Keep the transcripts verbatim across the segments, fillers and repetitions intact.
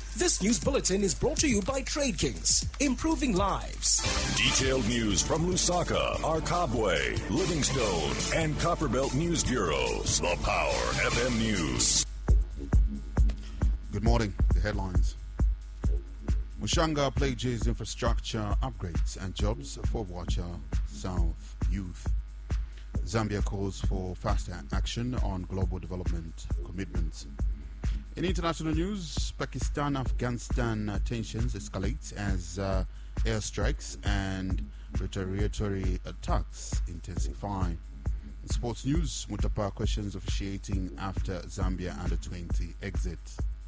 This news bulletin is brought to you by Trade Kings, improving lives. Detailed news from Lusaka, Arkabwe, Livingstone, and Copperbelt News Bureaus. The Power F M News. Good morning. The headlines. Mushanga pledges infrastructure upgrades and jobs for Wacha South youth. Zambia calls for faster action on global development commitments. In international news, Pakistan-Afghanistan tensions escalate as uh, airstrikes and retaliatory attacks intensify. In sports news, Mutapa questions officiating after Zambia under twenty exit.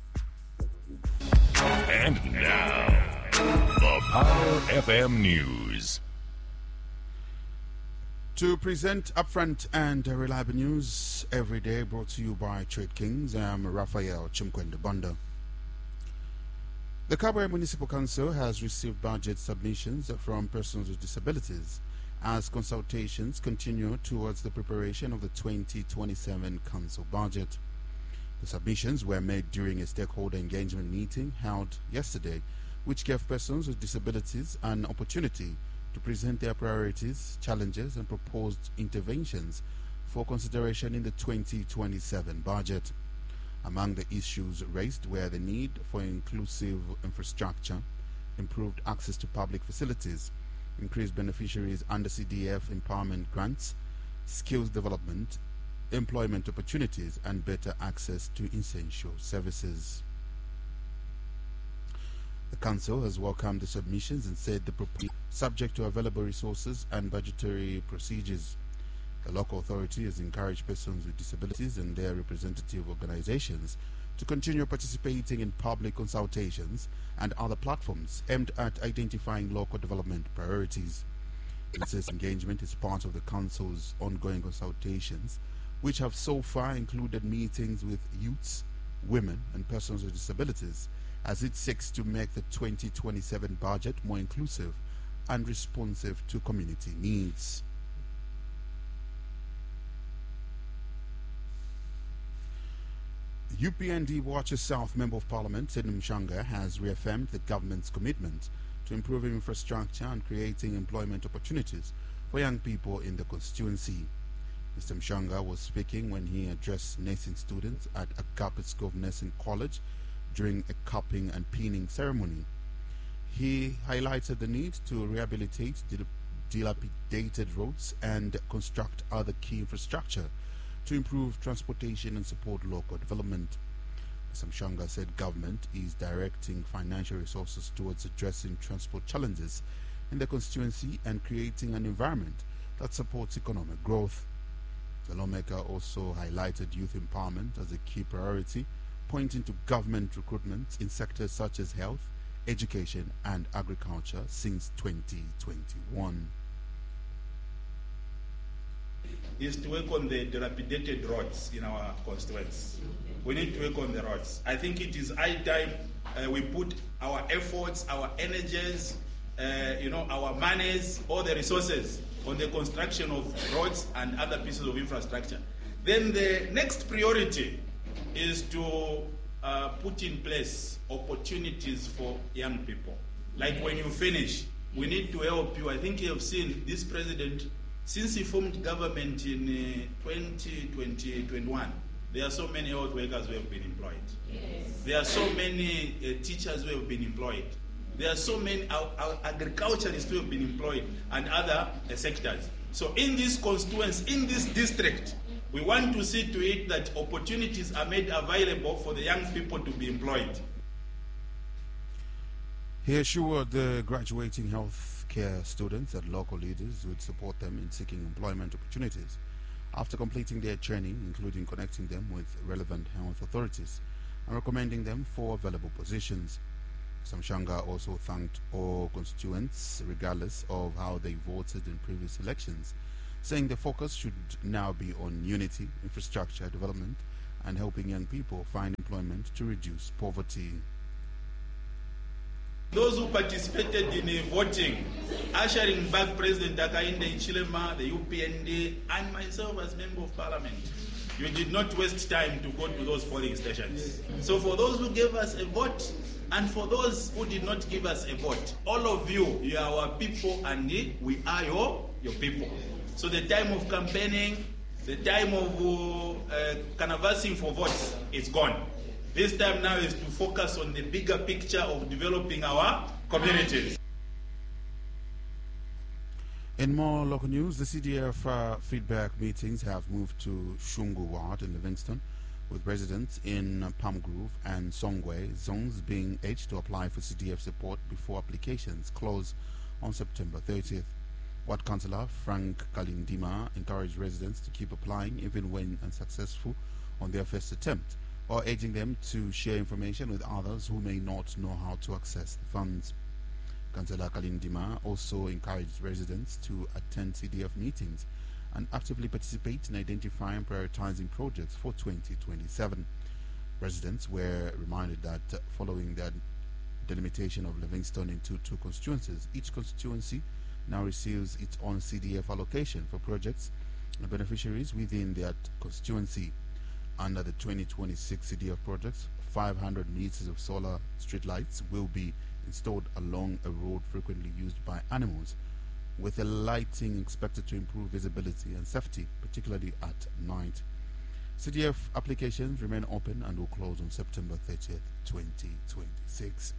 And now, the Power F M News. To present upfront and reliable news every day, brought to you by Trade Kings, I'm Raphael Chimkwende Banda. The Kabwe Municipal Council has received budget submissions from persons with disabilities as consultations continue towards the preparation of the twenty twenty-seven council budget. The submissions were made during a stakeholder engagement meeting held yesterday, which gave persons with disabilities an opportunity to present their priorities, challenges, and proposed interventions for consideration in the twenty twenty-seven budget. Among the issues raised were the need for inclusive infrastructure, improved access to public facilities, increased beneficiaries under C D F empowerment grants, skills development, employment opportunities, and better access to essential services. The Council has welcomed the submissions and said the proposal is subject to available resources and budgetary procedures. The local authority has encouraged persons with disabilities and their representative organizations to continue participating in public consultations and other platforms aimed at identifying local development priorities. This engagement is part of the Council's ongoing consultations, which have so far included meetings with youths, women, and persons with disabilities, as it seeks to make the twenty twenty-seven budget more inclusive and responsive to community needs. U P N D Wacha South Member of Parliament, Sidney Mshanga, has reaffirmed the government's commitment to improving infrastructure and creating employment opportunities for young people in the constituency. Mister Mshanga was speaking when he addressed nursing students at Agape School of Nursing College during a cupping and pinning ceremony. He highlighted the need to rehabilitate dilapidated roads and construct other key infrastructure to improve transportation and support local development. Mister Mshanga said government is directing financial resources towards addressing transport challenges in the constituency and creating an environment that supports economic growth. The lawmaker also highlighted youth empowerment as a key priority, pointing to government recruitment in sectors such as health, education, and agriculture since twenty twenty-one. Is to work on the dilapidated roads in our constituents. We need to work on the roads. I think it is high time uh, we put our efforts, our energies, uh, you know, our monies, all the resources on the construction of roads and other pieces of infrastructure. Then the next priority is to uh, put in place opportunities for young people. Like when you finish, we need to help you. I think you have seen this president, since he formed government in uh, twenty twenty, twenty-one, there are so many health workers who have been employed. Yes. There are so many uh, teachers who have been employed. There are so many uh, uh, agriculturists who have been employed and other uh, sectors. So in this constituency, in this district, we want to see to it that opportunities are made available for the young people to be employed. He assured the graduating health care students that local leaders would support them in seeking employment opportunities after completing their training, including connecting them with relevant health authorities and recommending them for available positions. Samshanga also thanked all constituents, regardless of how they voted in previous elections, saying the focus should now be on unity, infrastructure development, and helping young people find employment to reduce poverty. Those who participated in uh, voting, ushering back President Hakainde Hichilema, the U P N D, and myself as Member of Parliament, you did not waste time to go to those polling stations. So for those who gave us a vote, and for those who did not give us a vote, all of you, you are our people, and we are your, your people. So the time of campaigning, the time of uh, canvassing for votes is gone. This time now is to focus on the bigger picture of developing our communities. In more local news, the C D F uh, feedback meetings have moved to Shungu Ward in Livingston, with residents in uh, Palm Grove and Songwe zones being urged to apply for C D F support before applications close on September thirtieth. Ward Councillor Frank Kalindima encouraged residents to keep applying even when unsuccessful on their first attempt, or urging them to share information with others who may not know how to access the funds. Councillor Kalindima also encouraged residents to attend C D F meetings and actively participate in identifying and prioritizing projects for twenty twenty-seven. Residents were reminded that uh, following the delimitation of Livingston into two constituencies, each constituency now receives its own C D F allocation for projects and beneficiaries within that constituency. Under the twenty twenty-six C D F projects, five hundred meters of solar streetlights will be installed along a road frequently used by animals, with the lighting expected to improve visibility and safety, particularly at night. C D F applications remain open and will close on September thirtieth, twenty twenty-six.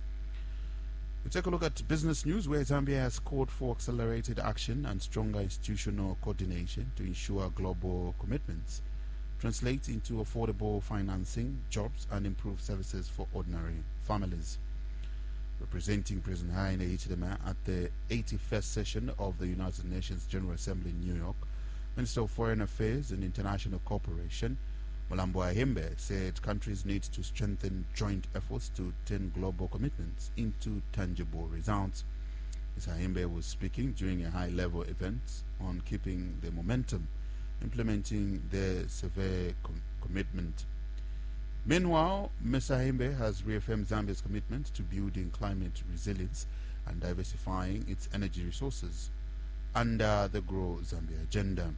We take a look at business news, where Zambia has called for accelerated action and stronger institutional coordination to ensure global commitments translate into affordable financing, jobs, and improved services for ordinary families. Representing President Hakainde Hichilema at the eighty-first session of the United Nations General Assembly in New York, Minister of Foreign Affairs and International Cooperation, Mulambo Ahimbe, said countries need to strengthen joint efforts to turn global commitments into tangible results. Miz Ahimbe was speaking during a high-level event on keeping the momentum, implementing the severe com commitment. Meanwhile, Miz Ahimbe has reaffirmed Zambia's commitment to building climate resilience and diversifying its energy resources under the Grow Zambia agenda.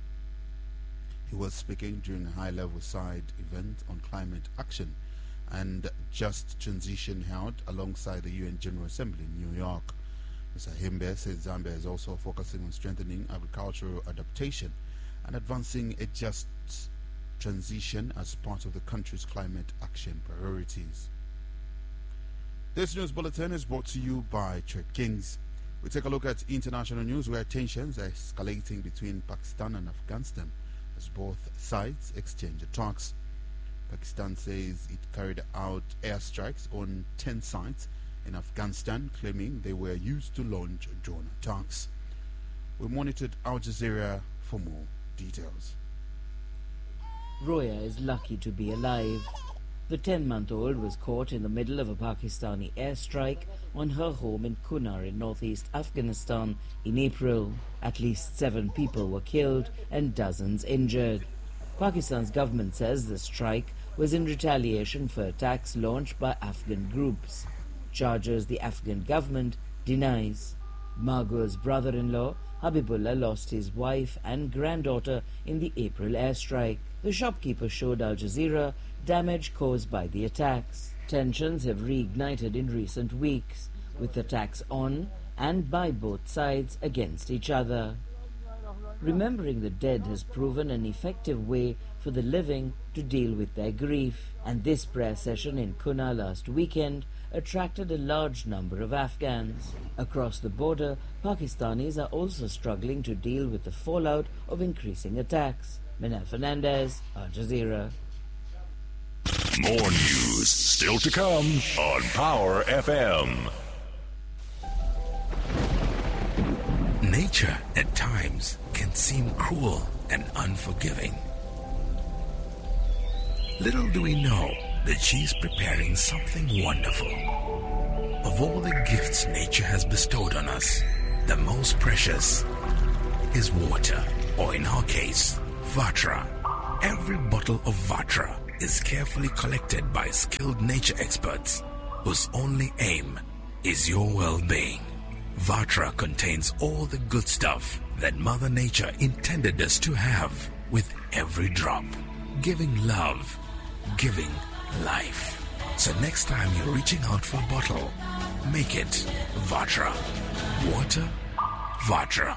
He was speaking during a high-level side event on climate action and just transition held alongside the U N General Assembly in New York. Miz Ahimbe said Zambia is also focusing on strengthening agricultural adaptation and advancing a just transition as part of the country's climate action priorities. This news bulletin is brought to you by Trade Kings. We take a look at international news, where tensions are escalating between Pakistan and Afghanistan as both sides exchange attacks. Pakistan says it carried out airstrikes on ten sites in Afghanistan, claiming they were used to launch drone attacks. We monitored Al Jazeera for more details. Roya is lucky to be alive. The ten-month-old was caught in the middle of a Pakistani airstrike on her home in Kunar in northeast Afghanistan in April. At least seven people were killed and dozens injured. Pakistan's government says the strike was in retaliation for attacks launched by Afghan groups. Charges the Afghan government denies. Margot's brother-in-law, Habibullah, lost his wife and granddaughter in the April airstrike. The shopkeeper showed Al Jazeera damage caused by the attacks. Tensions have reignited in recent weeks, with attacks on and by both sides against each other. Remembering the dead has proven an effective way for the living to deal with their grief, and this prayer session in Kunar last weekend attracted a large number of Afghans. Across the border, Pakistanis are also struggling to deal with the fallout of increasing attacks. Manal Fernandez, Al Jazeera. More news still to come on Power F M. Nature at times can seem cruel and unforgiving. Little do we know that she's preparing something wonderful. Of all the gifts nature has bestowed on us, the most precious is water, or in our case, Vatra. Every bottle of Vatra is carefully collected by skilled nature experts whose only aim is your well-being. Vatra contains all the good stuff that Mother Nature intended us to have with every drop. giving love, giving life. So next time you're reaching out for a bottle, make it Vatra. Water, Vatra.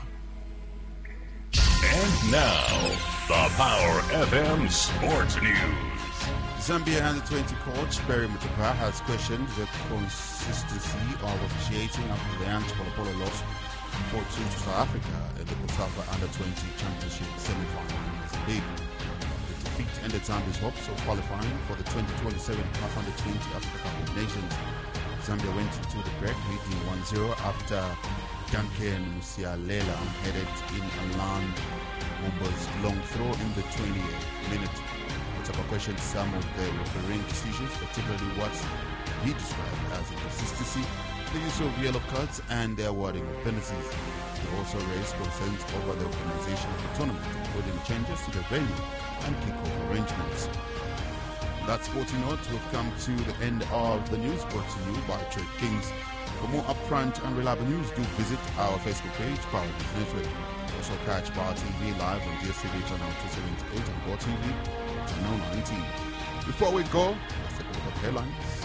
And now, the Power F M Sports News. Zambia under twenty coach Perry Mutapa has questioned the consistency of officiating after the Ant Polo Polo loss four two to South Africa in the COSAFA under twenty championship semi-final in Mozambique. The defeat ended Zambia's hopes of qualifying for the twenty twenty-seven CAF under twenty Africa Cup of Nations. Zambia went into the break leading one zero after Duncan Musialela headed in Alan Mumba's long throw in the twentieth minute. Mutapa questioned some of the refereeing decisions, particularly what he described as inconsistency, the use of yellow cards, and the awarding of penalties. He also raised concerns over the organization of the tournament, including changes to the venue and kickoff arrangements. On that sporting note, we've come to the end of the news brought to you by Trade Kings. For more upfront and reliable news, do visit our Facebook page, Power News Network. Also catch Power T V live on D S T V channel two seventy-eight and Go T V channel nineteen. Before we go, let's take a look at the headlines.